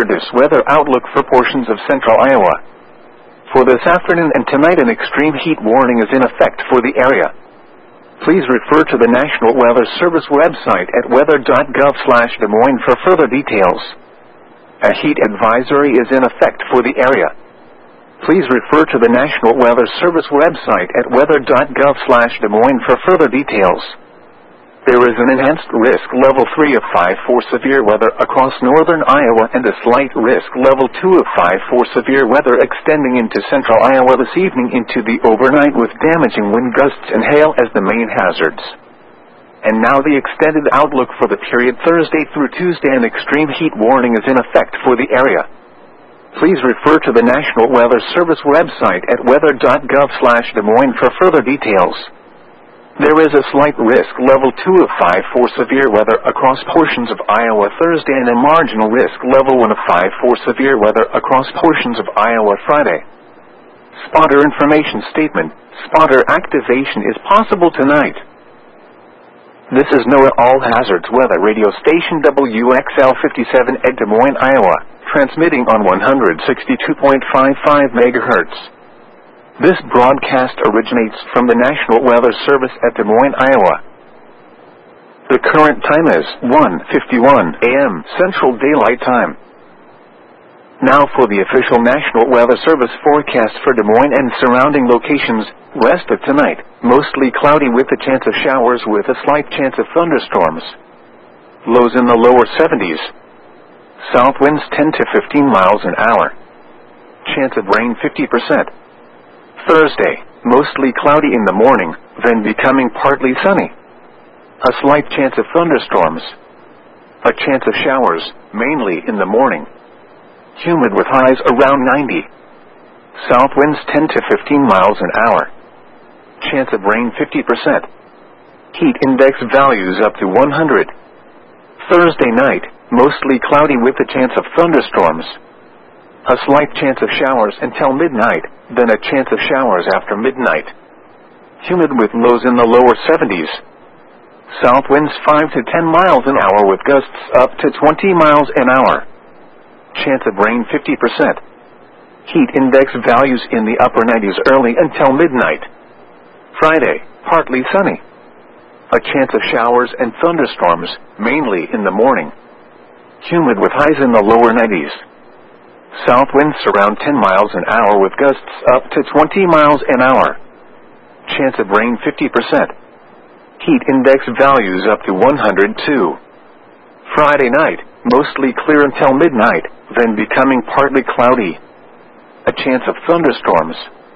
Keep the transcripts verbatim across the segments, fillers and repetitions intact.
this weather outlook for portions of central Iowa. For this afternoon and tonight, an extreme heat warning is in effect for the area. Please refer to the National Weather Service website at weather dot gov slash Des Moines for further details. A heat advisory is in effect for the area. Please refer to the National Weather Service website at weather dot gov slash Des Moines for further details. There is an enhanced risk level three of five for severe weather across northern Iowa and a slight risk level two of five for severe weather extending into central Iowa this evening into the overnight with damaging wind gusts and hail as the main hazards. And now the extended outlook for the period Thursday through Tuesday. An extreme heat warning is in effect for the area. Please refer to the National Weather Service website at weather dot gov slash Des Moines for further details. There is a slight risk level two of five for severe weather across portions of Iowa Thursday and a marginal risk level one of five for severe weather across portions of Iowa Friday. Spotter information statement. Spotter activation is possible tonight. This is NOAA All Hazards Weather Radio Station W X L fifty-seven at Des Moines, Iowa, transmitting on one sixty-two point five five megahertz. This broadcast originates from the National Weather Service at Des Moines, Iowa. The current time is one fifty-one a m Central Daylight Time. Now for the official National Weather Service forecast for Des Moines and surrounding locations. Rest of tonight, mostly cloudy with a chance of showers with a slight chance of thunderstorms. Lows in the lower seventies. South winds ten to fifteen miles an hour. Chance of rain fifty percent. Thursday, mostly cloudy in the morning, then becoming partly sunny. A slight chance of thunderstorms. A chance of showers, mainly in the morning. Humid with highs around ninety. South winds ten to fifteen miles an hour. Chance of rain fifty percent. Heat index values up to one hundred. Thursday night, mostly cloudy with a chance of thunderstorms. A slight chance of showers until midnight, then a chance of showers after midnight. Humid with lows in the lower seventies. South winds five to ten miles an hour with gusts up to twenty miles an hour. Chance of rain fifty percent. Heat index values in the upper nineties early until midnight. Friday, partly sunny. A chance of showers and thunderstorms, mainly in the morning. Humid with highs in the lower nineties. South winds around ten miles an hour with gusts up to twenty miles an hour. Chance of rain fifty percent. Heat index values up to one hundred two. Friday night, mostly clear until midnight, then becoming partly cloudy. A chance of thunderstorms.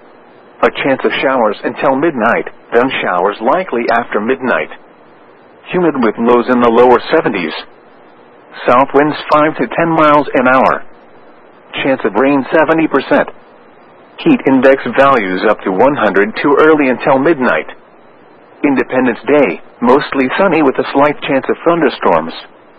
A chance of showers until midnight, then showers likely after midnight. Humid with lows in the lower seventies. South winds five to ten miles an hour. Chance of rain seventy percent. Heat index values up to one hundred two early until midnight. Independence Day, mostly sunny with a slight chance of thunderstorms.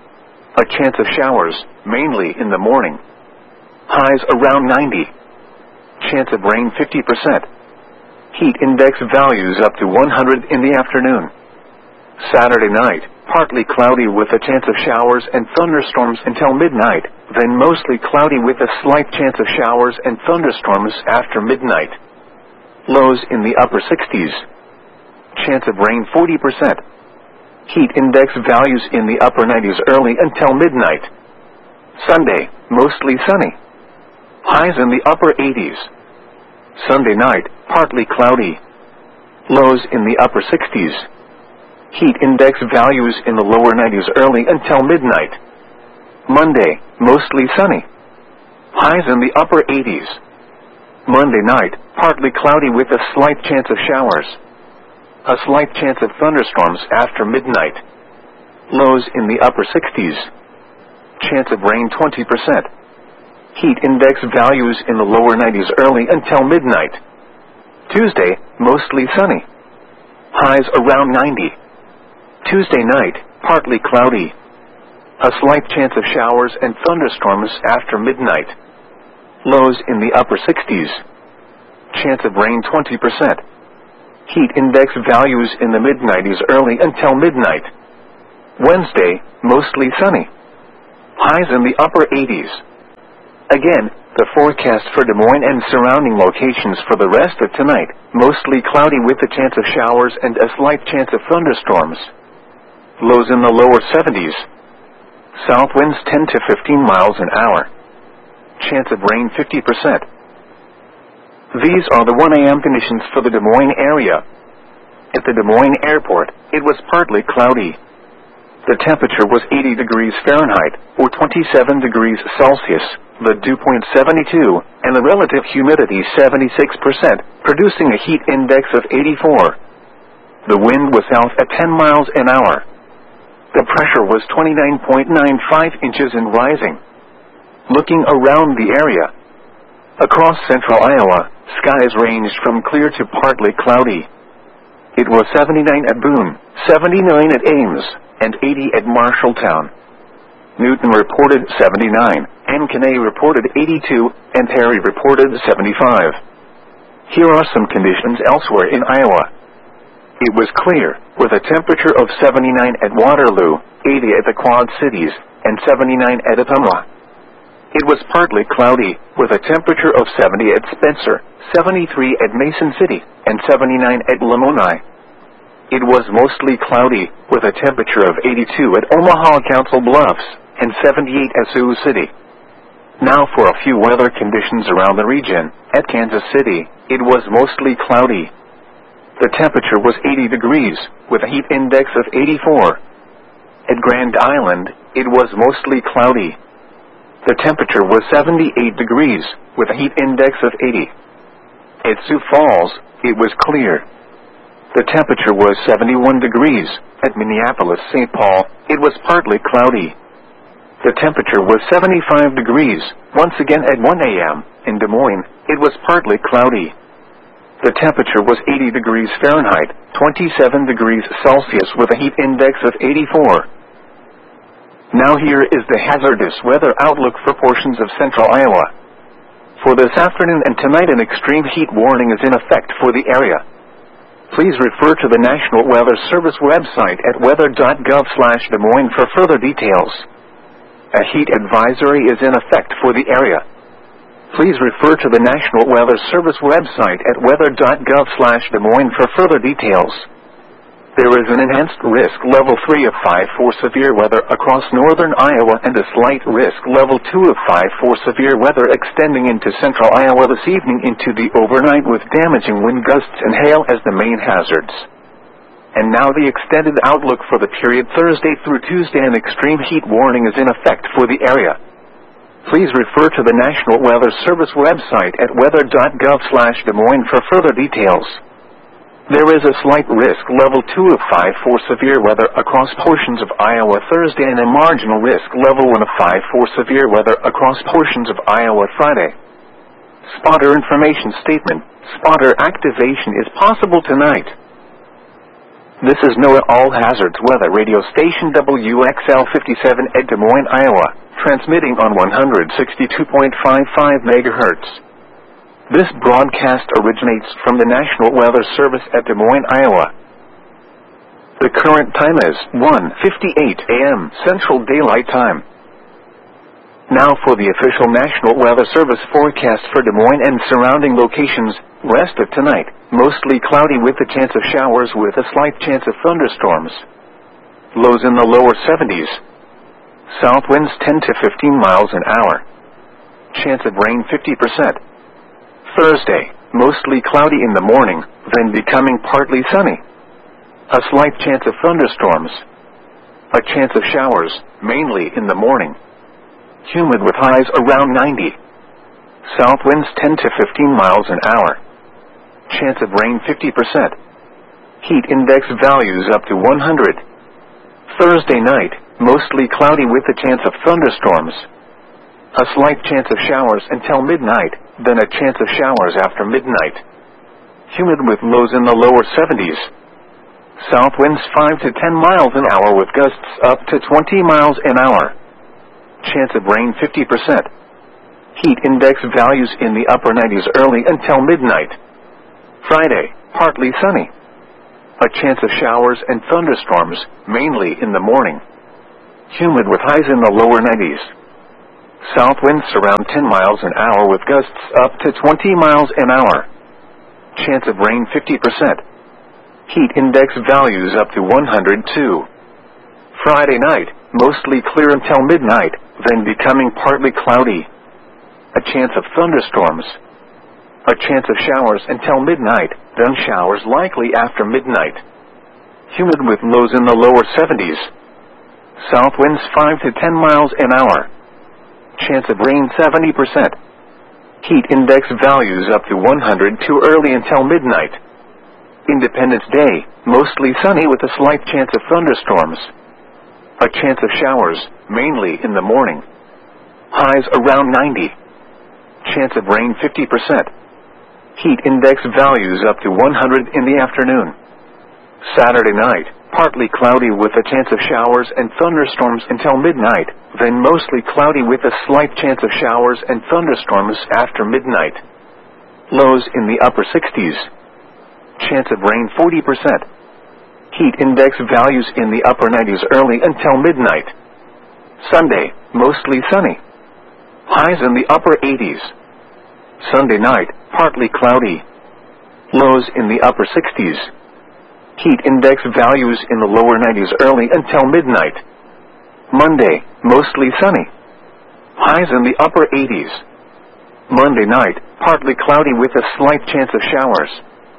A chance of showers, mainly in the morning. Highs around ninety. Chance of rain fifty percent. Heat index values up to one hundred in the afternoon. Saturday night, partly cloudy with a chance of showers and thunderstorms until midnight, then mostly cloudy with a slight chance of showers and thunderstorms after midnight. Lows in the upper sixties. Chance of rain forty percent. Heat index values in the upper nineties early until midnight. Sunday, mostly sunny. Highs in the upper eighties. Sunday night, partly cloudy. Lows in the upper sixties. Heat index values in the lower nineties early until midnight. Monday, mostly sunny. Highs in the upper eighties. Monday night, partly cloudy with a slight chance of showers. A slight chance of thunderstorms after midnight. Lows in the upper sixties. Chance of rain twenty percent. Heat index values in the lower nineties early until midnight. Tuesday, mostly sunny. Highs around ninety. Tuesday night, partly cloudy. A slight chance of showers and thunderstorms after midnight. Lows in the upper sixties. Chance of rain twenty percent. Heat index values in the mid nineties early until midnight. Wednesday, mostly sunny. Highs in the upper eighties. Again, the forecast for Des Moines and surrounding locations for the rest of tonight: mostly cloudy with a chance of showers and a slight chance of thunderstorms. Lows in the lower seventies. South winds ten to fifteen miles an hour. Chance of rain fifty percent. These are the one A M conditions for the Des Moines area. At the Des Moines airport, it was partly cloudy. The temperature was eighty degrees Fahrenheit, or twenty-seven degrees Celsius, the dew point seventy-two, and the relative humidity seventy-six percent, producing a heat index of eighty-four. The wind was south at ten miles an hour. The pressure was twenty-nine point nine five inches and rising. Looking around the area. Across central Iowa, skies ranged from clear to partly cloudy. It was seventy-nine at Boone, seventy-nine at Ames, and eighty at Marshalltown. Newton reported seventy-nine, Ankeny reported eighty-two, and Perry reported seventy-five. Here are some conditions elsewhere in Iowa. It was clear, with a temperature of seventy-nine at Waterloo, eighty at the Quad Cities, and seventy-nine at Ottumwa. It was partly cloudy, with a temperature of seventy at Spencer, seventy-three at Mason City, and seventy-nine at Lamoni. It was mostly cloudy, with a temperature of eighty-two at Omaha Council Bluffs, and seventy-eight at Sioux City. Now for a few weather conditions around the region. At Kansas City, it was mostly cloudy. The temperature was eighty degrees, with a heat index of eighty-four. At Grand Island, it was mostly cloudy. The temperature was seventy-eight degrees, with a heat index of eighty. At Sioux Falls, it was clear. The temperature was seventy-one degrees. At Minneapolis, Saint Paul, it was partly cloudy. The temperature was seventy-five degrees. Once again at one A M, in Des Moines, it was partly cloudy. The temperature was eighty degrees Fahrenheit, twenty-seven degrees Celsius with a heat index of eighty-four. Now here is the hazardous weather outlook for portions of central Iowa. For this afternoon and tonight, an extreme heat warning is in effect for the area. Please refer to the National Weather Service website at weather dot gov slash Des Moines for further details. A heat advisory is in effect for the area. Please refer to the National Weather Service website at weather dot gov slash Des Moines for further details. There is an enhanced risk level three of five for severe weather across northern Iowa and a slight risk level two of five for severe weather extending into central Iowa this evening into the overnight, with damaging wind gusts and hail as the main hazards. And now the extended outlook for the period Thursday through Tuesday. An extreme heat warning is in effect for the area. Please refer to the National Weather Service website at weather dot gov slash Des Moines for further details. There is a slight risk level two of five for severe weather across portions of Iowa Thursday and a marginal risk level one of five for severe weather across portions of Iowa Friday. Spotter information statement. Spotter activation is possible tonight. This is NOAA All Hazards Weather Radio Station W X L fifty-seven at Des Moines, Iowa, transmitting on one hundred sixty-two point five five megahertz. This broadcast originates from the National Weather Service at Des Moines, Iowa. The current time is one fifty-eight A M Central Daylight Time. Now for the official National Weather Service forecast for Des Moines and surrounding locations. Rest of tonight, mostly cloudy with a chance of showers with a slight chance of thunderstorms. Lows in the lower seventies. South winds ten to fifteen miles an hour. Chance of rain fifty percent. Thursday, mostly cloudy in the morning, then becoming partly sunny. A slight chance of thunderstorms. A chance of showers, mainly in the morning. Humid with highs around ninety. South winds ten to fifteen miles an hour. Chance of rain fifty percent. Heat index values up to one hundred. Thursday night, mostly cloudy with a chance of thunderstorms. A slight chance of showers until midnight, then a chance of showers after midnight. Humid with lows in the lower seventies. South winds five to ten miles an hour with gusts up to twenty miles an hour. Chance of rain fifty percent. Heat index values in the upper nineties early until midnight. Friday, partly sunny. A chance of showers and thunderstorms, mainly in the morning. Humid with highs in the lower nineties. South winds around ten miles an hour with gusts up to twenty miles an hour. Chance of rain fifty percent. Heat index values up to one hundred two. Friday night, mostly clear until midnight, then becoming partly cloudy. A chance of thunderstorms. A chance of showers until midnight, then showers likely after midnight. Humid with lows in the lower seventies. South winds five to ten miles an hour. Chance of rain seventy percent. Heat index values up to one hundred two early until midnight. Independence Day, mostly sunny with a slight chance of thunderstorms. A chance of showers, mainly in the morning. Highs around ninety. Chance of rain fifty percent. Heat index values up to one hundred in the afternoon. Saturday night, partly cloudy with a chance of showers and thunderstorms until midnight, then mostly cloudy with a slight chance of showers and thunderstorms after midnight. Lows in the upper sixties. Chance of rain forty percent. Heat index values in the upper nineties early until midnight. Sunday, mostly sunny. Highs in the upper eighties. Sunday night, partly cloudy. Lows in the upper sixties. Heat index values in the lower nineties early until midnight. Monday, mostly sunny. Highs in the upper eighties. Monday night, partly cloudy with a slight chance of showers.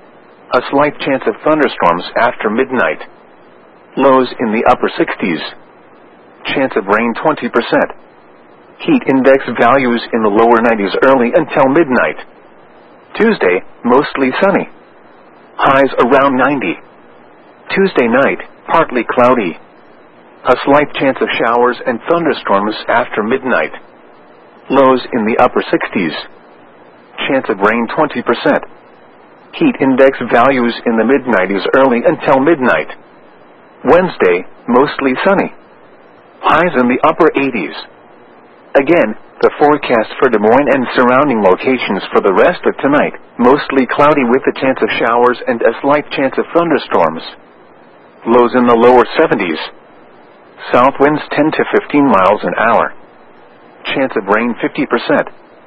A slight chance of thunderstorms after midnight. Lows in the upper sixties. Chance of rain twenty percent. Heat index values in the lower nineties early until midnight. Tuesday, mostly sunny. Highs around ninety. Tuesday night, partly cloudy. A slight chance of showers and thunderstorms after midnight. Lows in the upper sixties. Chance of rain twenty percent. Heat index values in the mid nineties early until midnight. Wednesday, mostly sunny. Highs in the upper eighties. Again, the forecast for Des Moines and surrounding locations for the rest of tonight, mostly cloudy with a chance of showers and a slight chance of thunderstorms. Lows in the lower seventies. South winds ten to fifteen miles an hour. Chance of rain fifty percent.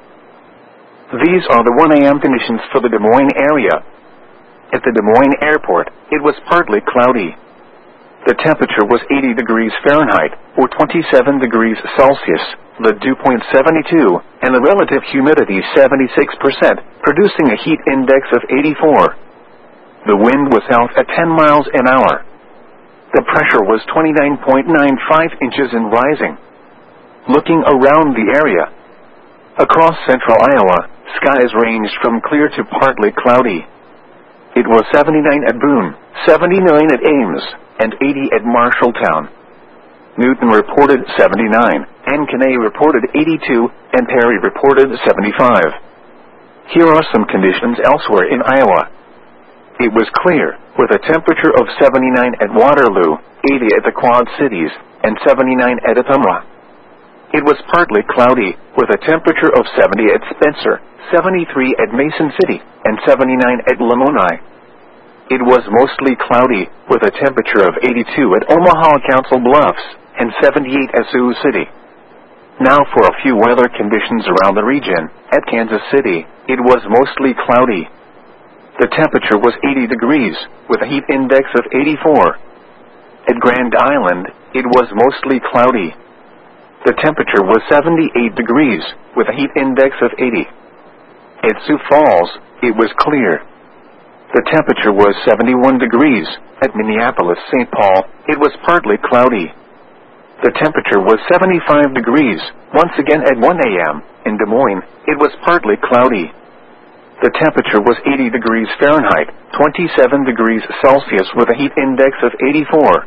These are the one A M conditions for the Des Moines area. At the Des Moines airport, it was partly cloudy. The temperature was eighty degrees Fahrenheit, or twenty-seven degrees Celsius, the dew point seventy-two, and the relative humidity seventy-six percent, producing a heat index of eighty-four. The wind was south at ten miles an hour. The pressure was twenty-nine point nine five inches and rising. Looking around the area, across central Iowa, skies ranged from clear to partly cloudy. It was seventy-nine at Boone, seventy-nine at Ames, and eighty at Marshalltown. Newton reported seventy-nine, Ankeny reported eighty-two, and Perry reported seventy-five. Here are some conditions elsewhere in Iowa. It was clear, with a temperature of seventy-nine at Waterloo, eighty at the Quad Cities, and seventy-nine at Ottumwa. It was partly cloudy, with a temperature of seventy at Spencer, seventy-three at Mason City, and seventy-nine at Lamoni. It was mostly cloudy, with a temperature of eighty-two at Omaha Council Bluffs, and seventy-eight at Sioux City. Now for a few weather conditions around the region. At Kansas City, it was mostly cloudy. The temperature was eighty degrees, with a heat index of eighty-four. At Grand Island, it was mostly cloudy. The temperature was seventy-eight degrees, with a heat index of eighty. At Sioux Falls, it was clear. The temperature was seventy-one degrees. At Minneapolis, Saint Paul, it was partly cloudy. The temperature was seventy-five degrees. Once again at one A M, in Des Moines, it was partly cloudy. The temperature was eighty degrees Fahrenheit, twenty-seven degrees Celsius with a heat index of eighty-four.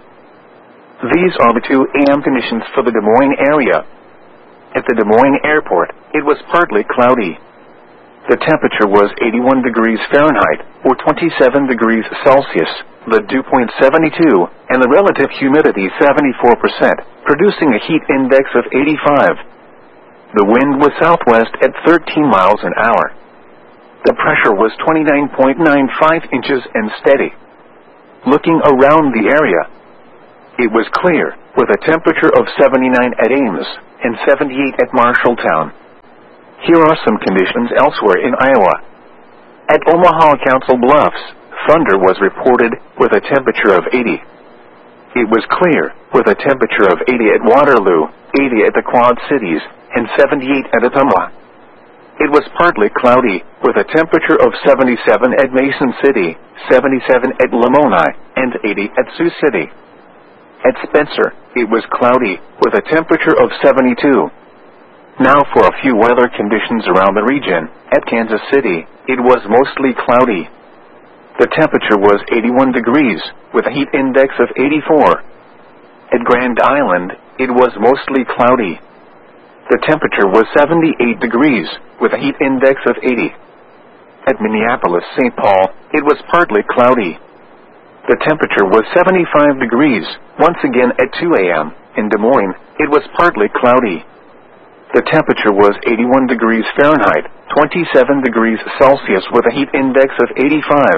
These are the two A M conditions for the Des Moines area. At the Des Moines airport, it was partly cloudy. The temperature was eighty-one degrees Fahrenheit, or twenty-seven degrees Celsius, the dew point seventy-two, and the relative humidity seventy-four percent, producing a heat index of eighty-five. The wind was southwest at thirteen miles an hour. The pressure was twenty-nine point nine five inches and steady. Looking around the area, it was clear, with a temperature of seventy-nine at Ames, and seventy-eight at Marshalltown. Here are some conditions elsewhere in Iowa. At Omaha Council Bluffs, thunder was reported with a temperature of eighty. It was clear, with a temperature of eighty at Waterloo, eighty at the Quad Cities, and seventy-eight at Ottumwa. It was partly cloudy, with a temperature of seventy-seven at Mason City, seventy-seven at Lamoni, and eighty at Sioux City. At Spencer, it was cloudy, with a temperature of seventy-two. Now for a few weather conditions around the region. At Kansas City, it was mostly cloudy. The temperature was eighty-one degrees, with a heat index of eighty-four. At Grand Island, it was mostly cloudy. The temperature was seventy-eight degrees, with a heat index of eighty. At Minneapolis-Saint Paul, it was partly cloudy. The temperature was seventy-five degrees. Once again at two A M in Des Moines, it was partly cloudy. The temperature was eighty-one degrees Fahrenheit, twenty-seven degrees Celsius with a heat index of eighty-five.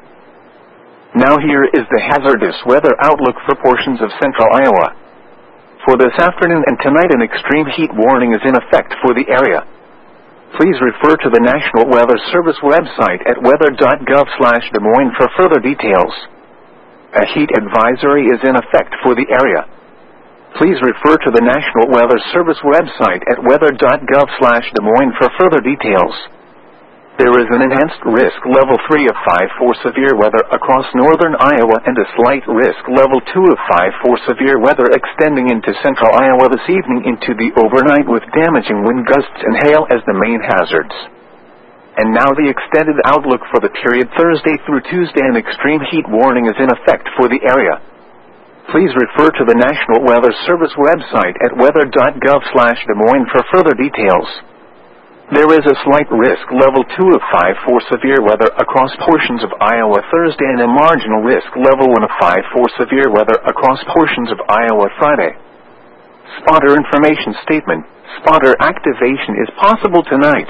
Now here is the hazardous weather outlook for portions of central Iowa. For this afternoon and tonight, an extreme heat warning is in effect for the area. Please refer to the National Weather Service website at weather dot gov slash Des Moines for further details. A heat advisory is in effect for the area. Please refer to the National Weather Service website at weather dot gov slash Des Moines for further details. There is an enhanced risk level three of five for severe weather across northern Iowa and a slight risk level two of five for severe weather extending into central Iowa this evening into the overnight with damaging wind gusts and hail as the main hazards. And now the extended outlook for the period Thursday through Tuesday. An extreme heat warning is in effect for the area. Please refer to the National Weather Service website at weather dot gov slash Des Moines for further details. There is a slight risk level two of five for severe weather across portions of Iowa Thursday and a marginal risk level one of five for severe weather across portions of Iowa Friday. Spotter information statement. Spotter activation is possible tonight.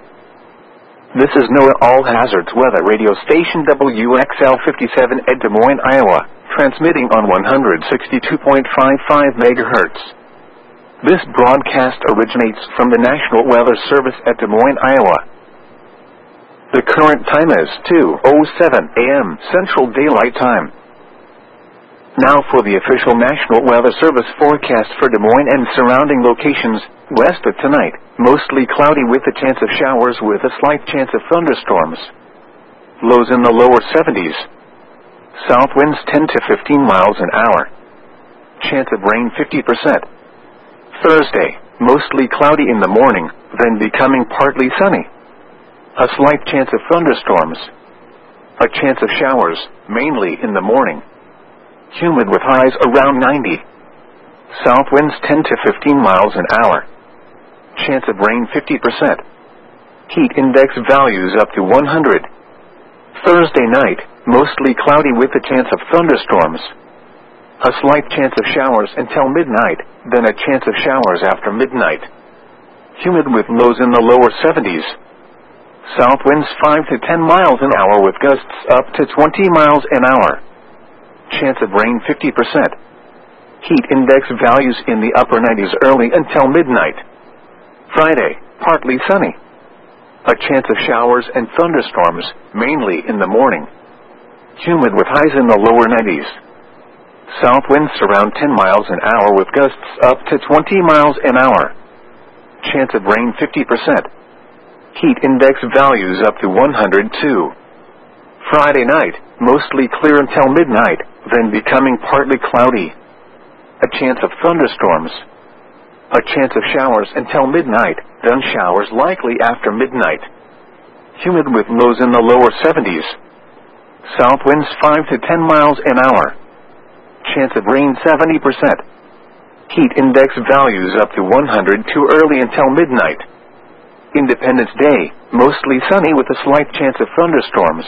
This is NOAA All Hazards Weather Radio Station W X L fifty-seven at Des Moines, Iowa, transmitting on one sixty-two point five five megahertz. This broadcast originates from the National Weather Service at Des Moines, Iowa. The current time is two oh seven A M Central Daylight Time. Now for the official National Weather Service forecast for Des Moines and surrounding locations. West of tonight, mostly cloudy with a chance of showers with a slight chance of thunderstorms. Lows in the lower seventies. South winds ten to fifteen miles an hour. Chance of rain fifty percent. Thursday, mostly cloudy in the morning, then becoming partly sunny. A slight chance of thunderstorms. A chance of showers, mainly in the morning. Humid with highs around ninety. South winds ten to fifteen miles an hour. Chance of rain fifty percent. Heat index values up to one hundred. Thursday night, mostly cloudy with a chance of thunderstorms. A slight chance of showers until midnight, then a chance of showers after midnight. Humid with lows in the lower seventies. South winds five to ten miles an hour with gusts up to twenty miles an hour. Chance of rain fifty percent. Heat index values in the upper nineties early until midnight. Friday, partly sunny. A chance of showers and thunderstorms, mainly in the morning. Humid with highs in the lower nineties. South winds around ten miles an hour with gusts up to twenty miles an hour. Chance of rain fifty percent. Heat index values up to one hundred two. Friday night, mostly clear until midnight, then becoming partly cloudy. A chance of thunderstorms. A chance of showers until midnight, then showers likely after midnight. Humid with lows in the lower seventies. South winds five to ten miles an hour. Chance of rain seventy percent. Heat index values up to one hundred two early until midnight. Independence Day, mostly sunny with a slight chance of thunderstorms.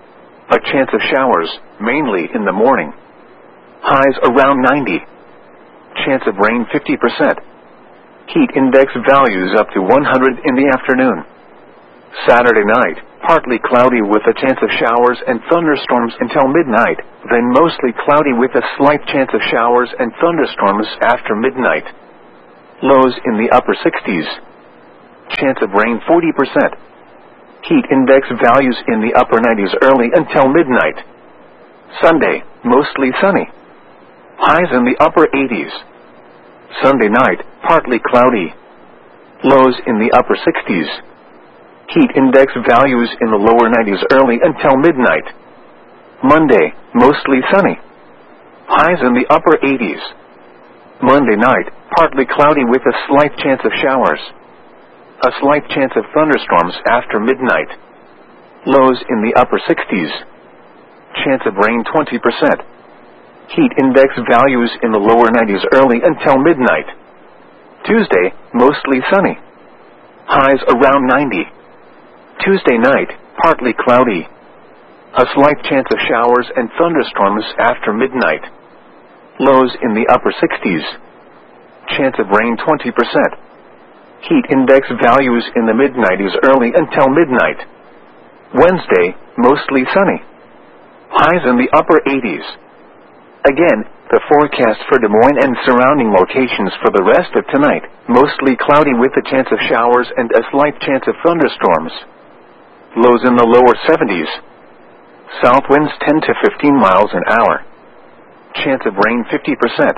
A chance of showers, mainly in the morning. Highs around ninety. Chance of rain fifty percent. Heat index values up to one hundred in the afternoon. Saturday night, partly cloudy with a chance of showers and thunderstorms until midnight, then mostly cloudy with a slight chance of showers and thunderstorms after midnight. Lows in the upper sixties. Chance of rain forty percent. Heat index values in the upper nineties early until midnight. Sunday, mostly sunny. Highs in the upper eighties. Sunday night, partly cloudy. Lows in the upper sixties. Heat index values in the lower nineties early until midnight. Monday, mostly sunny. Highs in the upper eighties. Monday night, partly cloudy with a slight chance of showers. A slight chance of thunderstorms after midnight. Lows in the upper sixties. Chance of rain twenty percent. Heat index values in the lower nineties early until midnight. Tuesday, mostly sunny. Highs around ninety. Tuesday night, partly cloudy. A slight chance of showers and thunderstorms after midnight. Lows in the upper sixties. Chance of rain twenty percent. Heat index values in the mid nineties early until midnight. Wednesday, mostly sunny. Highs in the upper eighties. Again, the forecast for Des Moines and surrounding locations for the rest of tonight, mostly cloudy with a chance of showers and a slight chance of thunderstorms. Lows in the lower seventies. South winds ten to fifteen miles an hour. Chance of rain fifty percent.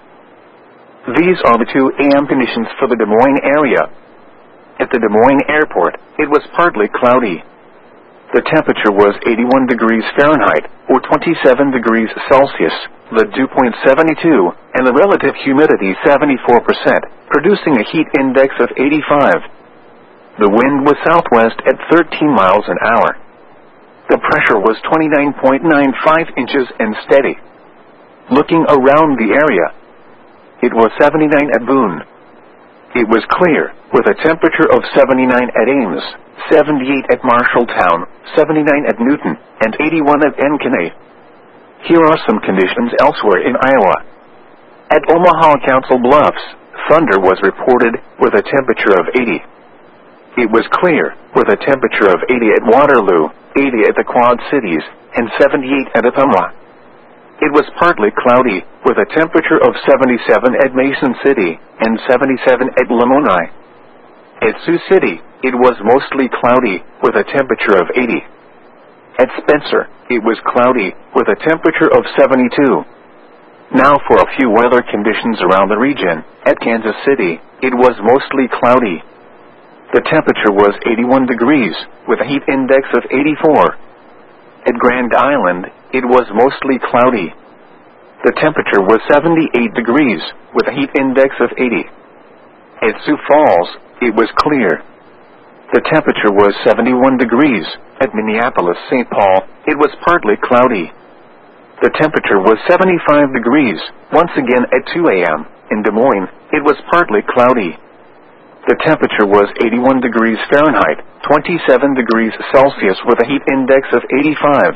These are the two A M conditions for the Des Moines area. At the Des Moines airport, it was partly cloudy. The temperature was eighty-one degrees Fahrenheit, or twenty-seven degrees Celsius, the dew point seventy-two, and the relative humidity seventy-four percent, producing a heat index of eighty-five. The wind was southwest at thirteen miles an hour. The pressure was twenty-nine point nine five inches and steady. Looking around the area, it was seventy-nine at Boone. It was clear, with a temperature of seventy-nine at Ames, seventy-eight at Marshalltown, seventy-nine at Newton, and eighty-one at Encanay. Here are some conditions elsewhere in Iowa. At Omaha Council Bluffs, thunder was reported, with a temperature of eighty. It was clear, with a temperature of eighty at Waterloo, eighty at the Quad Cities, and seventy-eight at Ottumwa. It was partly cloudy, with a temperature of seventy-seven at Mason City, and seventy-seven at Lamoni. At Sioux City, it was mostly cloudy, with a temperature of eighty. At Spencer, it was cloudy, with a temperature of seventy-two. Now for a few weather conditions around the region. At Kansas City, it was mostly cloudy. The temperature was eighty-one degrees, with a heat index of eighty-four. At Grand Island, it was mostly cloudy. The temperature was seventy-eight degrees, with a heat index of eighty. At Sioux Falls, it was clear. The temperature was seventy-one degrees. At Minneapolis-Saint Paul, it was partly cloudy. The temperature was seventy-five degrees. Once again at two A M in Des Moines, it was partly cloudy. The temperature was eighty-one degrees Fahrenheit, twenty-seven degrees Celsius with a heat index of eighty-five.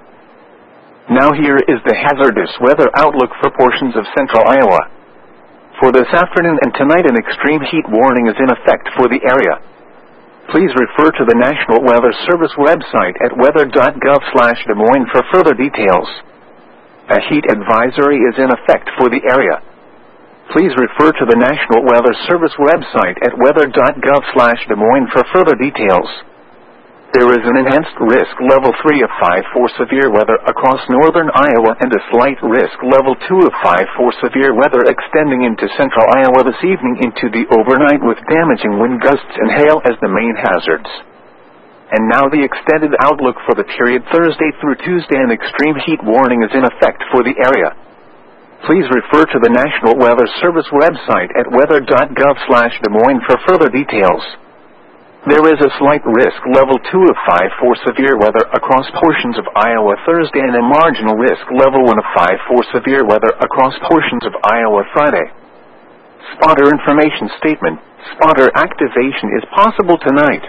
Now here is the hazardous weather outlook for portions of central Iowa. For this afternoon and tonight, an extreme heat warning is in effect for the area. Please refer to the National Weather Service website at weather dot gov slash Des Moines for further details. A heat advisory is in effect for the area. Please refer to the National Weather Service website at weather dot gov slash Des Moines for further details. There is an enhanced risk level three of five for severe weather across northern Iowa and a slight risk level two of five for severe weather extending into central Iowa this evening into the overnight with damaging wind gusts and hail as the main hazards. And now the extended outlook for the period Thursday through Tuesday. An extreme heat warning is in effect for the area. Please refer to the National Weather Service website at weather dot gov slash Des Moines for further details. There is a slight risk level two of five for severe weather across portions of Iowa Thursday and a marginal risk level one of five for severe weather across portions of Iowa Friday. Spotter information statement. Spotter activation is possible tonight.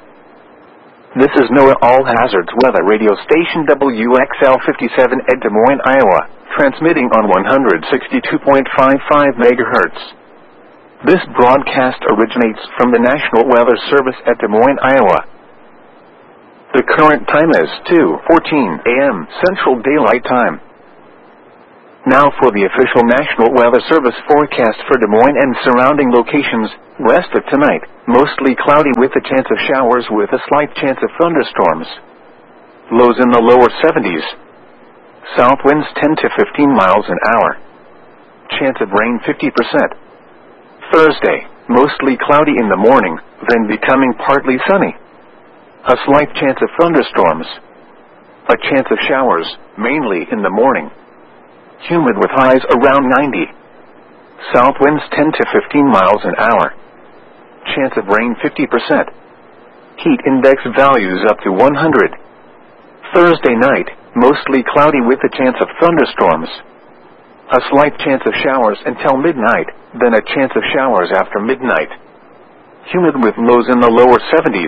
This is NOAA All Hazards Weather Radio Station W X L fifty-seven at Des Moines, Iowa, transmitting on one hundred sixty-two point five five megahertz. This broadcast originates from the National Weather Service at Des Moines, Iowa. The current time is two fourteen A M Central Daylight Time. Now for the official National Weather Service forecast for Des Moines and surrounding locations. Rest of tonight, mostly cloudy with a chance of showers with a slight chance of thunderstorms. Lows in the lower seventies. South winds ten to fifteen miles an hour. Chance of rain fifty percent. Thursday, mostly cloudy in the morning, then becoming partly sunny. A slight chance of thunderstorms. A chance of showers, mainly in the morning. Humid with highs around ninety. South winds ten to fifteen miles an hour. Chance of rain fifty percent. Heat index values up to one hundred. Thursday night, mostly cloudy with a chance of thunderstorms. A slight chance of showers until midnight, then a chance of showers after midnight. Humid with lows in the lower seventies.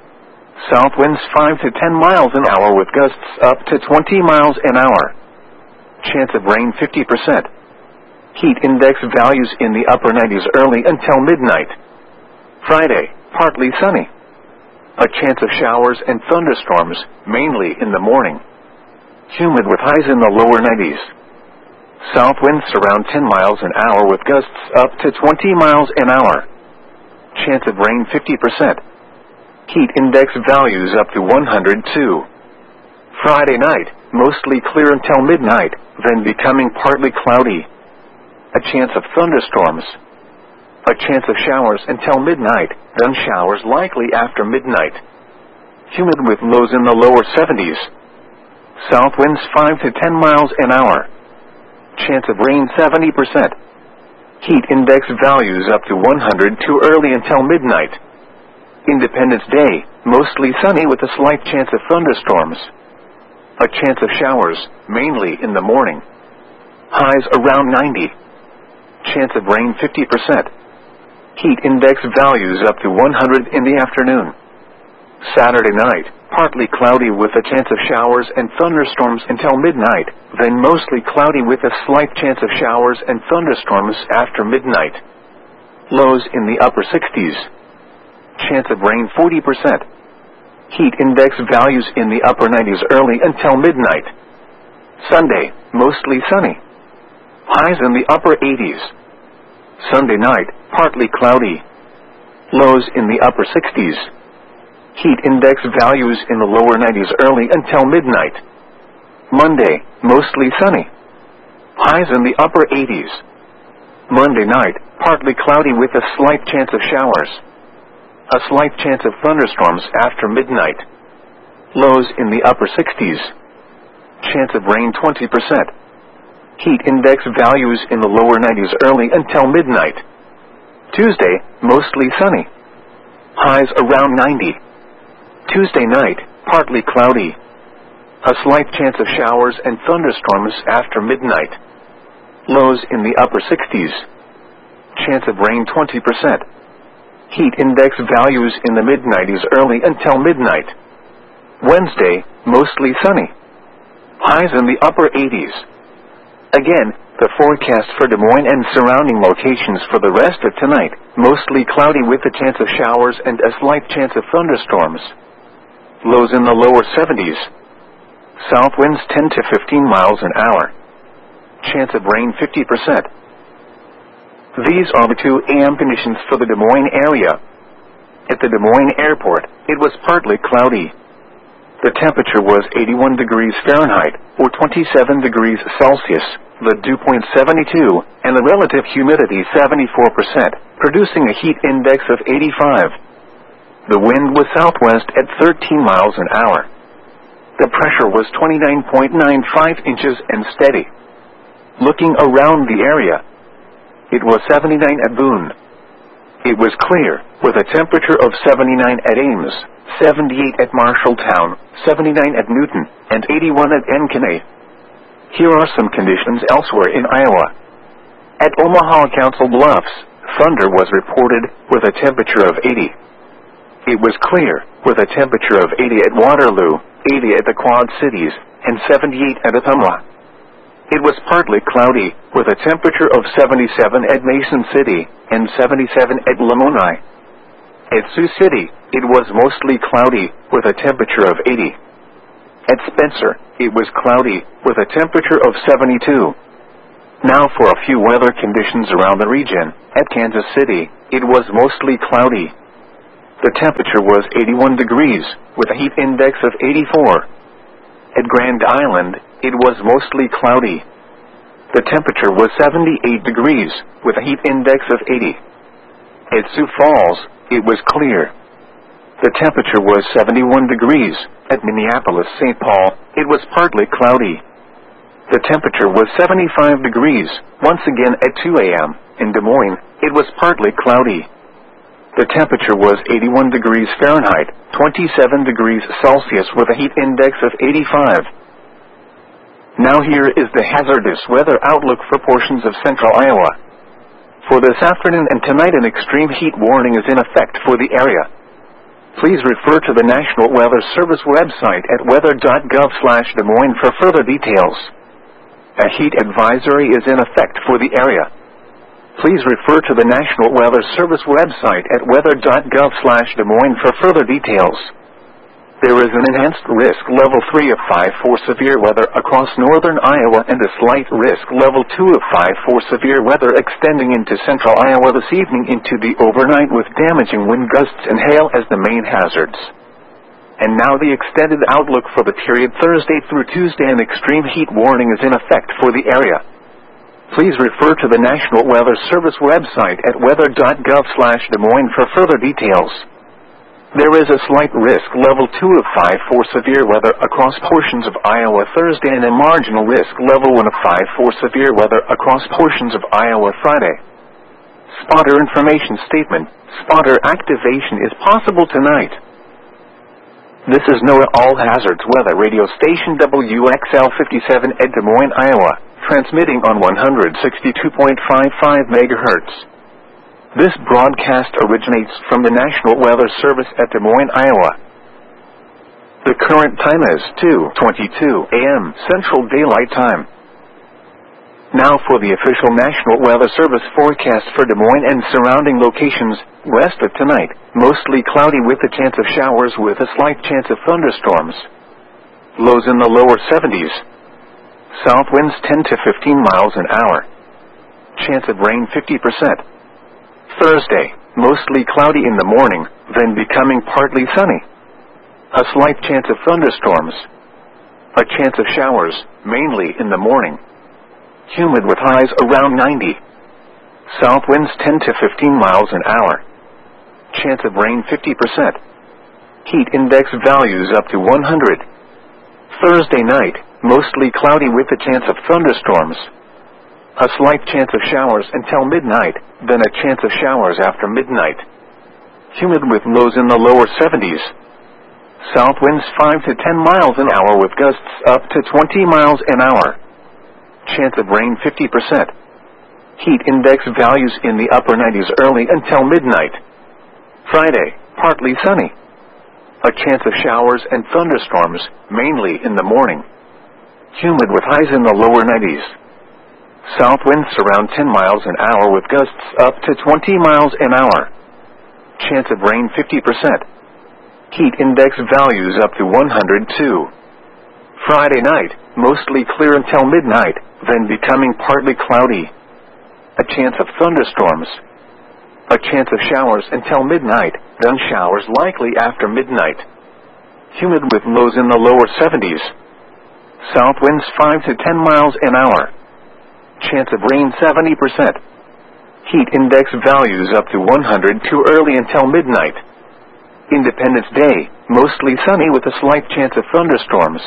South winds five to ten miles an hour with gusts up to twenty miles an hour. Chance of rain fifty percent. Heat index values in the upper nineties early until midnight. Friday, partly sunny. A chance of showers and thunderstorms, mainly in the morning. Humid with highs in the lower nineties. South winds around ten miles an hour with gusts up to twenty miles an hour. Chance of rain fifty percent. Heat index values up to one hundred two. Friday night, mostly clear until midnight, then becoming partly cloudy. A chance of thunderstorms. A chance of showers until midnight, then showers likely after midnight. Humid with lows in the lower seventies. South winds five to ten miles an hour. Chance of rain seventy percent. Heat index values up to one hundred two early until midnight. Independence Day, mostly sunny with a slight chance of thunderstorms. A chance of showers, mainly in the morning. Highs around ninety. Chance of rain fifty percent. Heat index values up to one hundred in the afternoon. Saturday night, partly cloudy with a chance of showers and thunderstorms until midnight, then mostly cloudy with a slight chance of showers and thunderstorms after midnight. Lows in the upper sixties. Chance of rain forty percent. Heat index values in the upper nineties early until midnight. Sunday, mostly sunny. Highs in the upper eighties. Sunday night, partly cloudy. Lows in the upper sixties. Heat index values in the lower nineties early until midnight. Monday, mostly sunny. Highs in the upper eighties. Monday night, partly cloudy with a slight chance of showers. A slight chance of thunderstorms after midnight. Lows in the upper sixties. Chance of rain twenty percent. Heat index values in the lower nineties early until midnight. Tuesday, mostly sunny. Highs around ninety. Tuesday night, partly cloudy. A slight chance of showers and thunderstorms after midnight. Lows in the upper sixties. Chance of rain twenty percent. Heat index values in the mid nineties early until midnight. Wednesday, mostly sunny. Highs in the upper eighties. Again, the forecast for Des Moines and surrounding locations for the rest of tonight, mostly cloudy with a chance of showers and a slight chance of thunderstorms. Lows in the lower seventies. South winds ten to fifteen miles an hour. Chance of rain fifty percent. These are the two A M conditions for the Des Moines area. At the Des Moines airport, it was partly cloudy. The temperature was eighty-one degrees Fahrenheit, or twenty-seven degrees Celsius, the dew point seventy-two, and the relative humidity seventy-four percent, producing a heat index of eighty-five. The wind was southwest at thirteen miles an hour. The pressure was twenty-nine point nine five inches and steady. Looking around the area, it was seventy-nine at Boone. It was clear, with a temperature of seventy-nine at Ames, seventy-eight at Marshalltown, seventy-nine at Newton, and eighty-one at Ankeny. Here are some conditions elsewhere in Iowa. At Omaha Council Bluffs, thunder was reported, with a temperature of eighty. It was clear, with a temperature of eighty at Waterloo, eighty at the Quad Cities, and seventy-eight at Ottumwa. It was partly cloudy, with a temperature of seventy-seven at Mason City, and seventy-seven at Lamoni. At Sioux City, it was mostly cloudy, with a temperature of eighty. At Spencer, it was cloudy, with a temperature of seventy-two. Now for a few weather conditions around the region. At Kansas City, it was mostly cloudy. The temperature was eighty-one degrees, with a heat index of eighty-four. At Grand Island, it was mostly cloudy. The temperature was seventy-eight degrees, with a heat index of eighty. At Sioux Falls, it was clear. The temperature was seventy-one degrees. At Minneapolis, Saint Paul, it was partly cloudy. The temperature was seventy-five degrees. Once again at two A M in Des Moines, it was partly cloudy. The temperature was eighty-one degrees Fahrenheit, twenty-seven degrees Celsius with a heat index of eighty-five. Now here is the hazardous weather outlook for portions of central Iowa. For this afternoon and tonight, an extreme heat warning is in effect for the area. Please refer to the National Weather Service website at weather dot gov slash Des Moines for further details. A heat advisory is in effect for the area. Please refer to the National Weather Service website at weather dot gov slash Des Moines for further details. There is an enhanced risk level three of five for severe weather across northern Iowa and a slight risk level two of five for severe weather extending into central Iowa this evening into the overnight with damaging wind gusts and hail as the main hazards. And now the extended outlook for the period Thursday through Tuesday. An extreme heat warning is in effect for the area. Please refer to the National Weather Service website at weather dot gov slash Des Moines for further details. There is a slight risk level two of five for severe weather across portions of Iowa Thursday and a marginal risk level one of five for severe weather across portions of Iowa Friday. Spotter information statement. Spotter activation is possible tonight. This is NOAA All Hazards Weather Radio Station W X L fifty-seven at Des Moines, Iowa, transmitting on one hundred sixty-two point five five megahertz. This broadcast originates from the National Weather Service at Des Moines, Iowa. The current time is two twenty-two A M Central Daylight Time. Now for the official National Weather Service forecast for Des Moines and surrounding locations. West of tonight, mostly cloudy with a chance of showers with a slight chance of thunderstorms. Lows in the lower seventies. South winds ten to fifteen miles an hour. Chance of rain fifty percent. Thursday, mostly cloudy in the morning, then becoming partly sunny. A slight chance of thunderstorms. A chance of showers, mainly in the morning. Humid with highs around ninety. South winds ten to fifteen miles an hour. Chance of rain fifty percent. Heat index values up to one hundred. Thursday night, mostly cloudy with a chance of thunderstorms. A slight chance of showers until midnight, then a chance of showers after midnight. Humid with lows in the lower seventies. South winds five to ten miles an hour with gusts up to twenty miles an hour. Chance of rain fifty percent. Heat index values in the upper nineties early until midnight. Friday, partly sunny. A chance of showers and thunderstorms, mainly in the morning. Humid with highs in the lower nineties. South winds around ten miles an hour with gusts up to twenty miles an hour. Chance of rain fifty percent. Heat index values up to one hundred two. Friday night, mostly clear until midnight, then becoming partly cloudy. A chance of thunderstorms. A chance of showers until midnight, then showers likely after midnight. Humid with lows in the lower seventies. South winds five to ten miles an hour. Chance of rain seventy percent. Heat index values up to one hundred two early until midnight. Independence Day, mostly sunny with a slight chance of thunderstorms.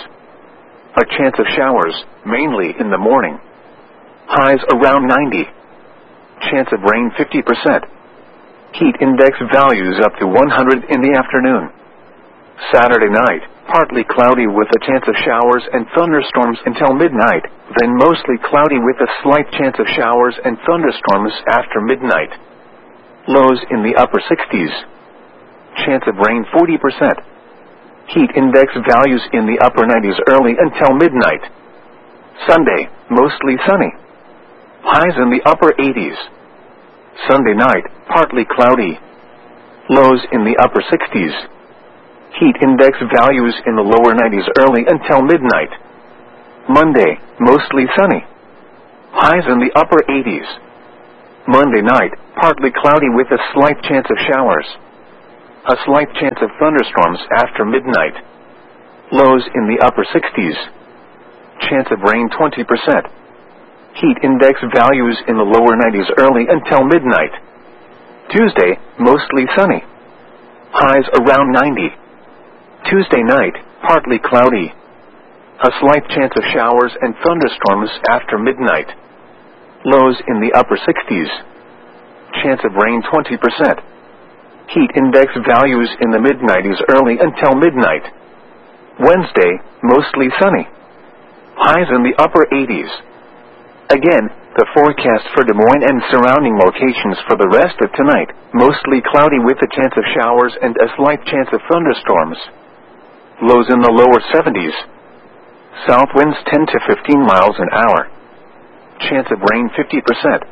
A chance of showers, mainly in the morning. Highs around ninety. Chance of rain fifty percent. Heat index values up to one hundred in the afternoon. Saturday night, partly cloudy with a chance of showers and thunderstorms until midnight, then mostly cloudy with a slight chance of showers and thunderstorms after midnight. Lows in the upper sixties. Chance of rain forty percent. Heat index values in the upper nineties early until midnight. Sunday, mostly sunny. Highs in the upper eighties. Sunday night, partly cloudy. Lows in the upper sixties. Heat index values in the lower nineties early until midnight. Monday, mostly sunny. Highs in the upper eighties. Monday night, partly cloudy with a slight chance of showers. A slight chance of thunderstorms after midnight. Lows in the upper sixties. Chance of rain twenty percent. Heat index values in the lower nineties early until midnight. Tuesday, mostly sunny. Highs around ninety. Tuesday night, partly cloudy. A slight chance of showers and thunderstorms after midnight. Lows in the upper sixties. Chance of rain twenty percent. Heat index values in the mid-nineties early until midnight. Wednesday, mostly sunny. Highs in the upper eighties. Again, the forecast for Des Moines and surrounding locations for the rest of tonight, mostly cloudy with a chance of showers and a slight chance of thunderstorms. Lows in the lower seventies. South winds ten to fifteen miles an hour. Chance of rain fifty percent.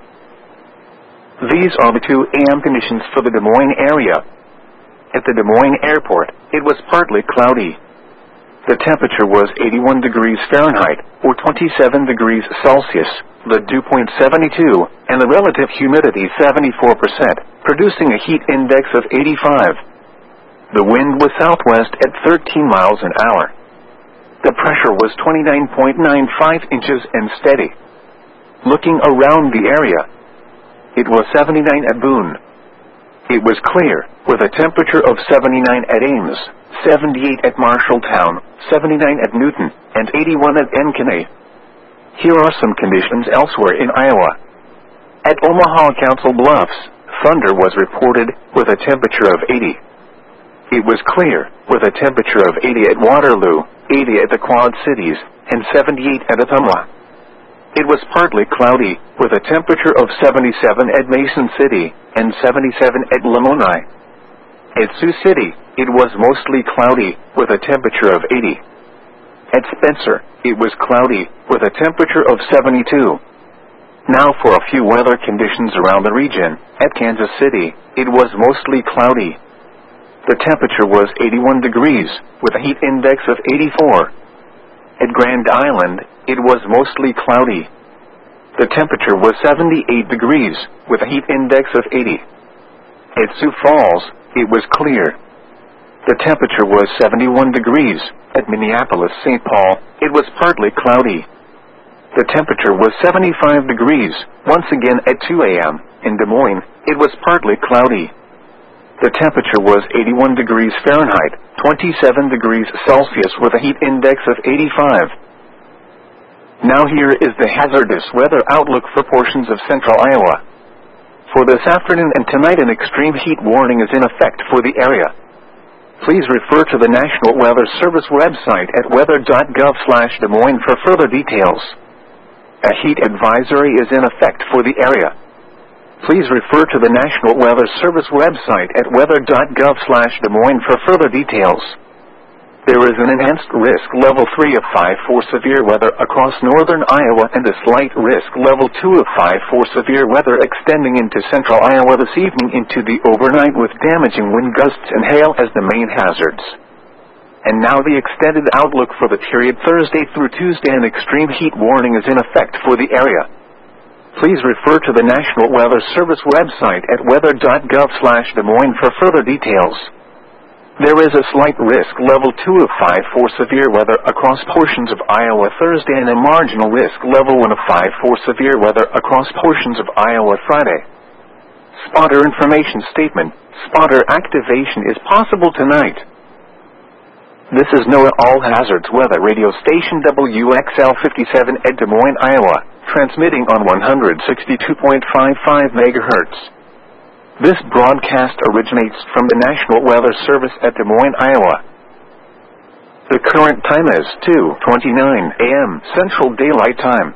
These are the two A M conditions for the Des Moines area. At the Des Moines airport, it was partly cloudy. The temperature was eighty-one degrees Fahrenheit, or twenty-seven degrees Celsius, the dew point seventy-two, and the relative humidity seventy-four percent, producing a heat index of eighty-five. The wind was southwest at thirteen miles an hour. The pressure was twenty-nine point nine five inches and steady. Looking around the area, it was seventy-nine at Boone. It was clear, with a temperature of seventy-nine at Ames, seventy-eight at Marshalltown, seventy-nine at Newton, and eighty-one at Ankeny. Here are some conditions elsewhere in Iowa. At Omaha Council Bluffs, thunder was reported, with a temperature of eighty. It was clear, with a temperature of eighty at Waterloo, eighty at the Quad Cities, and seventy-eight at Ottumwa. It was partly cloudy, with a temperature of seventy-seven at Mason City, and seventy-seven at Lamoni. At Sioux City, it was mostly cloudy, with a temperature of eighty. At Spencer, it was cloudy, with a temperature of seventy-two. Now for a few weather conditions around the region. At Kansas City, it was mostly cloudy. The temperature was eighty-one degrees, with a heat index of eighty-four. At Grand Island, it was mostly cloudy. The temperature was seventy-eight degrees, with a heat index of eighty. At Sioux Falls, it was clear. The temperature was seventy-one degrees. At Minneapolis-Saint Paul, it was partly cloudy. The temperature was seventy-five degrees. Once again at two A M in Des Moines, it was partly cloudy. The temperature was eighty-one degrees Fahrenheit, twenty-seven degrees Celsius with a heat index of eighty-five. Now here is the hazardous weather outlook for portions of central Iowa. For this afternoon and tonight, an extreme heat warning is in effect for the area. Please refer to the National Weather Service website at weather dot gov slash Des Moines for further details. A heat advisory is in effect for the area. Please refer to the National Weather Service website at weather dot gov slash Des Moines for further details. There is an enhanced risk level three of five for severe weather across northern Iowa and a slight risk level two of five for severe weather extending into central Iowa this evening into the overnight with damaging wind gusts and hail as the main hazards. And now the extended outlook for the period Thursday through Tuesday. An extreme heat warning is in effect for the area. Please refer to the National Weather Service website at weather dot gov slash Des Moines for further details. There is a slight risk level two of five for severe weather across portions of Iowa Thursday and a marginal risk level one of five for severe weather across portions of Iowa Friday. Spotter information statement. Spotter activation is possible tonight. This is NOAA All Hazards Weather Radio Station W X L fifty-seven at Des Moines, Iowa, transmitting on one hundred sixty-two point five five megahertz. This broadcast originates from the National Weather Service at Des Moines, Iowa. The current time is two twenty-nine A M Central Daylight Time.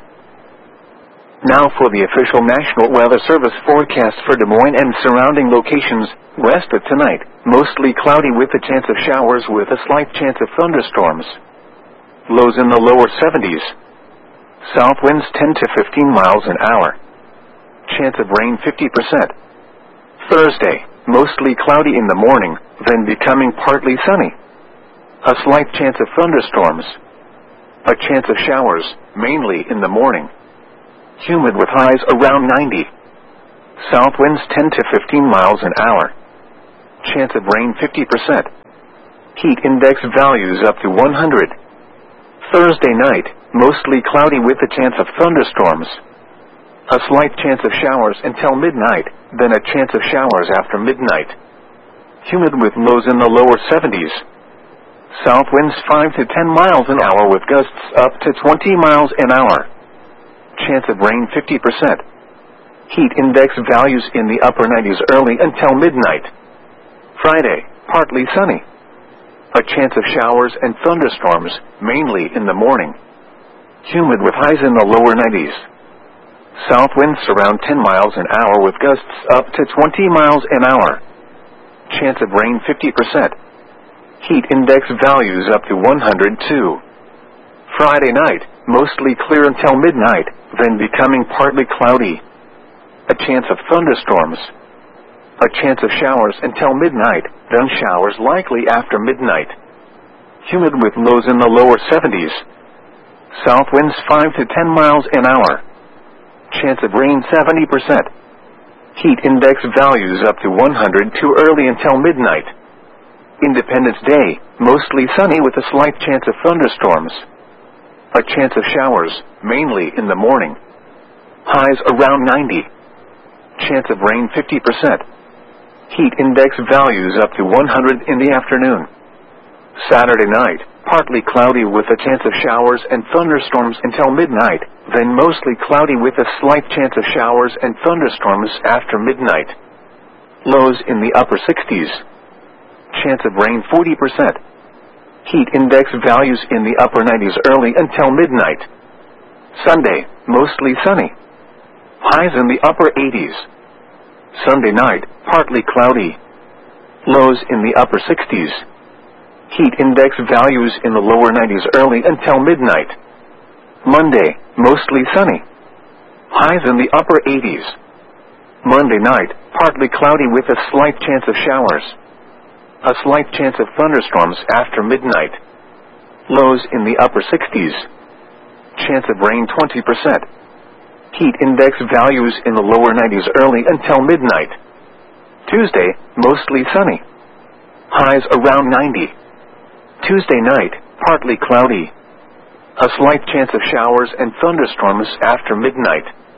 Now for the official National Weather Service forecast for Des Moines and surrounding locations. West of tonight, mostly cloudy with a chance of showers with a slight chance of thunderstorms. Lows in the lower seventies. South winds ten to fifteen miles an hour. Chance of rain fifty percent. Thursday, mostly cloudy in the morning, then becoming partly sunny. A slight chance of thunderstorms. A chance of showers, mainly in the morning. Humid with highs around ninety. South winds ten to fifteen miles an hour. Chance of rain fifty percent. Heat index values up to one hundred. Thursday night, mostly cloudy with a chance of thunderstorms. A slight chance of showers until midnight, then a chance of showers after midnight. Humid with lows in the lower seventies. South winds five to ten miles an hour with gusts up to twenty miles an hour. Chance of rain fifty percent. Heat index values in the upper nineties early until midnight. Friday, partly sunny. A chance of showers and thunderstorms, mainly in the morning. Humid with highs in the lower nineties. South winds around ten miles an hour with gusts up to twenty miles an hour. Chance of rain fifty percent. Heat index values up to one hundred two. Friday night, mostly clear until midnight, then becoming partly cloudy. A chance of thunderstorms. A chance of showers until midnight, then showers likely after midnight. Humid with lows in the lower seventies. South winds five to ten miles an hour. Chance of rain seventy percent. Heat index values up to one hundred two early until midnight. Independence Day, mostly sunny with a slight chance of thunderstorms. A chance of showers, mainly in the morning. Highs around ninety. Chance of rain fifty percent. Heat index values up to one hundred in the afternoon. Saturday night, partly cloudy with a chance of showers and thunderstorms until midnight, then mostly cloudy with a slight chance of showers and thunderstorms after midnight. Lows in the upper sixties. Chance of rain forty percent. Heat index values in the upper nineties early until midnight. Sunday, mostly sunny. Highs in the upper eighties. Sunday night, partly cloudy. Lows in the upper sixties. Heat index values in the lower nineties early until midnight. Monday, mostly sunny. Highs in the upper eighties. Monday night, partly cloudy with a slight chance of showers. A slight chance of thunderstorms after midnight. Lows in the upper sixties. Chance of rain twenty percent. Heat index values in the lower nineties early until midnight. Tuesday, mostly sunny. Highs around ninety. Tuesday night, partly cloudy. A slight chance of showers and thunderstorms after midnight.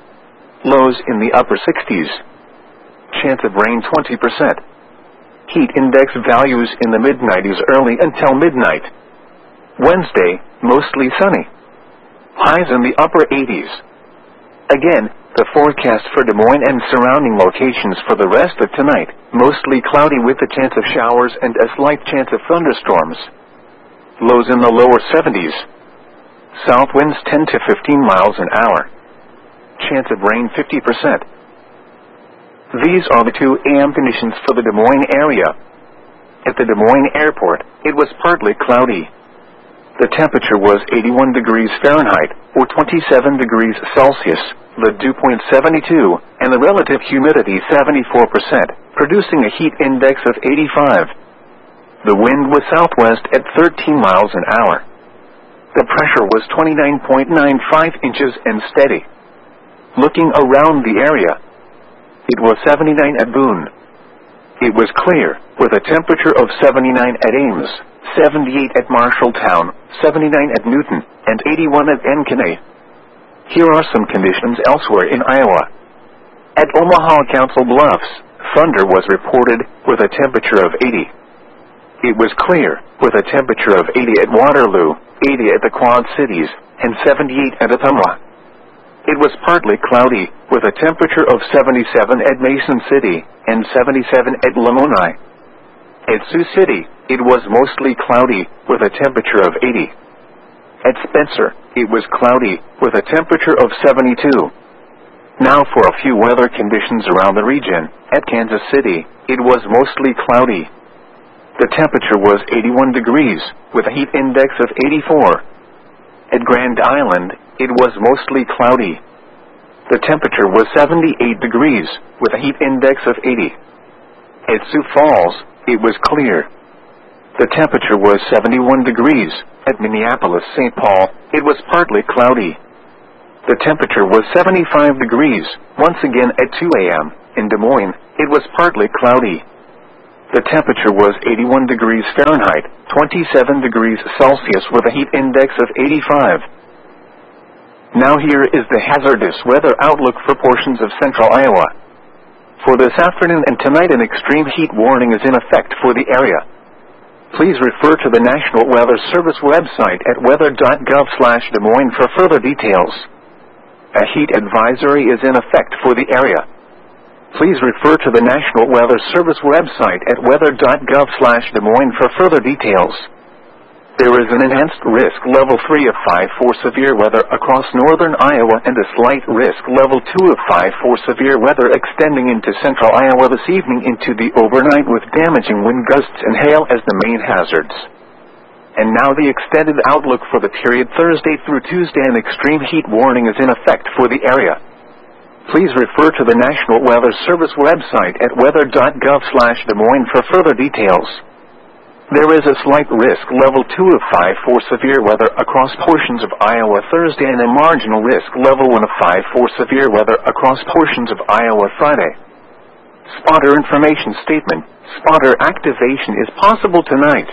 Lows in the upper sixties. Chance of rain twenty percent. Heat index values in the mid nineties early until midnight. Wednesday, mostly sunny. Highs in the upper eighties. Again, the forecast for Des Moines and surrounding locations for the rest of tonight, mostly cloudy with a chance of showers and a slight chance of thunderstorms. Lows in the lower seventies. South winds ten to fifteen miles an hour. Chance of rain fifty percent. These are the two A M conditions for the Des Moines area. At the Des Moines airport, it was partly cloudy. The temperature was eighty-one degrees Fahrenheit, or twenty-seven degrees Celsius, the dew point seventy-two, and the relative humidity seventy-four percent, producing a heat index of eighty-five. The wind was southwest at thirteen miles an hour. The pressure was twenty-nine point nine five inches and steady. Looking around the area, it was seventy-nine at Boone. It was clear, with a temperature of seventy-nine at Ames, seventy-eight at Marshalltown, seventy-nine at Newton, and eighty-one at Ankeny. Here are some conditions elsewhere in Iowa. At Omaha Council Bluffs, thunder was reported, with a temperature of eighty. It was clear, with a temperature of eighty at Waterloo, eighty at the Quad Cities, and seventy-eight at Ottumwa. It was partly cloudy, with a temperature of seventy-seven at Mason City, and seventy-seven at Lamoni. At Sioux City, it was mostly cloudy, with a temperature of eighty. At Spencer, it was cloudy, with a temperature of seventy-two. Now for a few weather conditions around the region. At Kansas City, it was mostly cloudy. The temperature was eighty-one degrees, with a heat index of eighty-four. At Grand Island, it was mostly cloudy. The temperature was seventy-eight degrees, with a heat index of eighty. At Sioux Falls, it was clear. The temperature was seventy-one degrees. At Minneapolis, Saint Paul, it was partly cloudy. The temperature was seventy-five degrees. Once again at two A M in Des Moines, it was partly cloudy. The temperature was eighty-one degrees Fahrenheit, twenty-seven degrees Celsius with a heat index of eighty-five. Now here is the hazardous weather outlook for portions of central Iowa. For this afternoon and tonight, an extreme heat warning is in effect for the area. Please refer to the National Weather Service website at weather dot gov slash Des Moines for further details. A heat advisory is in effect for the area. Please refer to the National Weather Service website at weather dot gov slash Des Moines for further details. There is an enhanced risk level three of five for severe weather across northern Iowa and a slight risk level two of five for severe weather extending into central Iowa this evening into the overnight with damaging wind gusts and hail as the main hazards. And now the extended outlook for the period Thursday through Tuesday. An extreme heat warning is in effect for the area. Please refer to the National Weather Service website at weather dot gov slash Des Moines for further details. There is a slight risk level two of five for severe weather across portions of Iowa Thursday and a marginal risk level one of five for severe weather across portions of Iowa Friday. Spotter information statement. Spotter activation is possible tonight.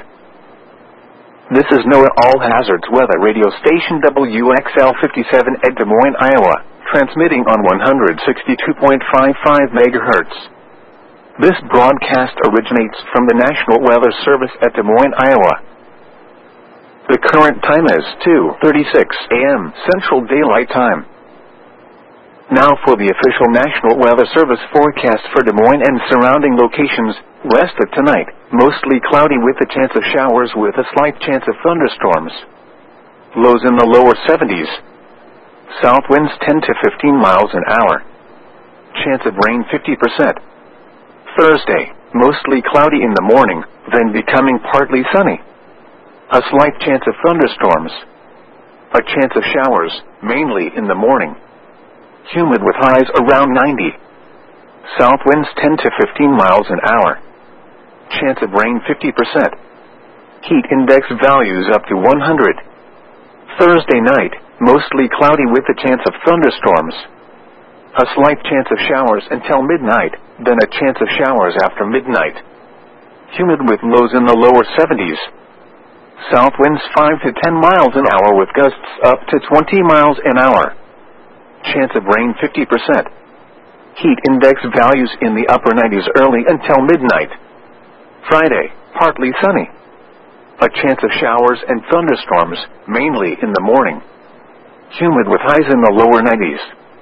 This is NOAA All Hazards Weather Radio Station W X L fifty-seven at Des Moines, Iowa, transmitting on one hundred sixty-two point five five megahertz. This broadcast originates from the National Weather Service at Des Moines, Iowa. The current time is two thirty-six A M Central Daylight Time. Now for the official National Weather Service forecast for Des Moines and surrounding locations. West of tonight, mostly cloudy with a chance of showers with a slight chance of thunderstorms. Lows in the lower seventies. South winds ten to fifteen miles an hour. Chance of rain fifty percent. Thursday, mostly cloudy in the morning, then becoming partly sunny. A slight chance of thunderstorms. A chance of showers, mainly in the morning. Humid with highs around ninety. South winds ten to fifteen miles an hour. Chance of rain fifty percent. Heat index values up to one hundred. Thursday night, mostly cloudy with a chance of thunderstorms. A slight chance of showers until midnight, then a chance of showers after midnight. Humid with lows in the lower seventies. South winds five to ten miles an hour with gusts up to twenty miles an hour. Chance of rain fifty percent. Heat index values in the upper nineties early until midnight. Friday, partly sunny. A chance of showers and thunderstorms, mainly in the morning. Humid with highs in the lower nineties.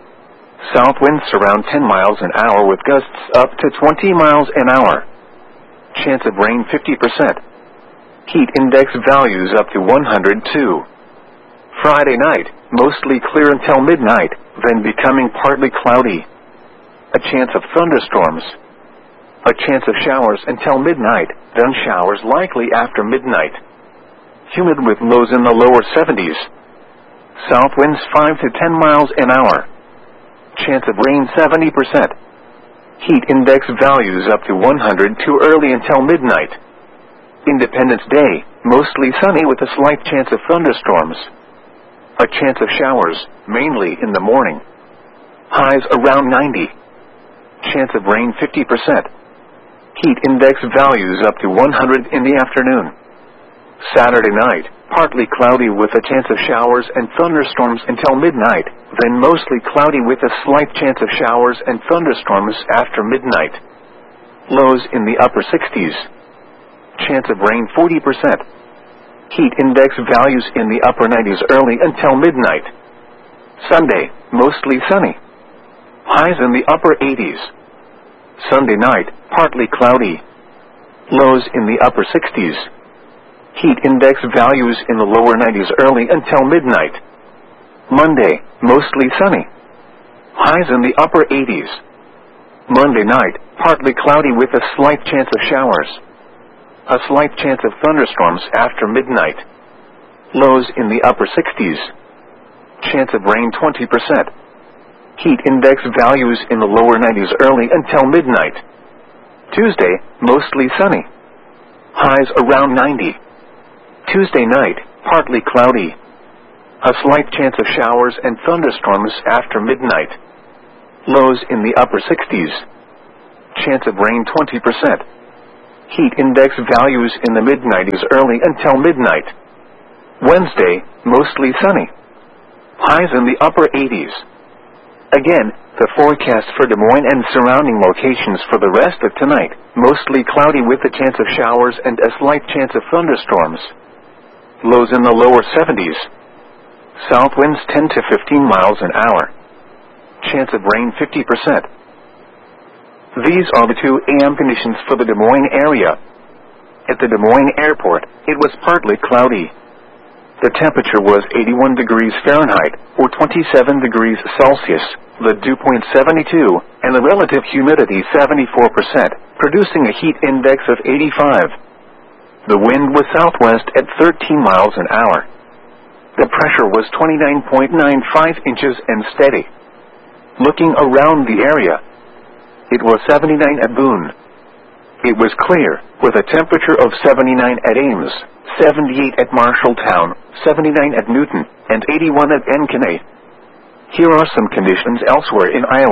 South winds around ten miles an hour with gusts up to twenty miles an hour. Chance of rain fifty percent. Heat index values up to one hundred two. Friday night, mostly clear until midnight, then becoming partly cloudy. A chance of thunderstorms. A chance of showers until midnight, then showers likely after midnight. Humid with lows in the lower seventies. South winds five to ten miles an hour. Chance of rain seventy percent. Heat index values up to one hundred two early until midnight. Independence Day, mostly sunny with a slight chance of thunderstorms. A chance of showers, mainly in the morning. Highs around ninety. Chance of rain fifty percent. Heat index values up to one hundred in the afternoon. Saturday night, partly cloudy with a chance of showers and thunderstorms until midnight, then mostly cloudy with a slight chance of showers and thunderstorms after midnight. Lows in the upper sixties. Chance of rain forty percent. Heat index values in the upper nineties early until midnight. Sunday, mostly sunny. Highs in the upper eighties. Sunday night, partly cloudy. Lows in the upper sixties. Heat index values in the lower nineties early until midnight. Monday, mostly sunny. Highs in the upper eighties. Monday night, partly cloudy with a slight chance of showers. A slight chance of thunderstorms after midnight. Lows in the upper sixties. Chance of rain twenty percent. Heat index values in the lower nineties early until midnight. Tuesday, mostly sunny. Highs around ninety. Tuesday night, partly cloudy. A slight chance of showers and thunderstorms after midnight. Lows in the upper sixties. Chance of rain twenty percent. Heat index values in the mid nineties early until midnight. Wednesday, mostly sunny. Highs in the upper eighties. Again, the forecast for Des Moines and surrounding locations for the rest of tonight, mostly cloudy with a chance of showers and a slight chance of thunderstorms. Lows in the lower seventies. South winds ten to fifteen miles an hour. Chance of rain fifty percent. These are the two A M conditions for the Des Moines area. At the Des Moines airport, it was partly cloudy. The temperature was eighty-one degrees Fahrenheit, or twenty-seven degrees Celsius, the dew point seventy-two, and the relative humidity seventy-four percent, producing a heat index of eighty-five. The wind was southwest at thirteen miles an hour. The pressure was twenty-nine point nine five inches and steady. Looking around the area, it was seventy-nine at Boone. It was clear, with a temperature of seventy-nine at Ames, seventy-eight at Marshalltown, seventy-nine at Newton, and eighty-one at Encanay. Here are some conditions elsewhere in Iowa.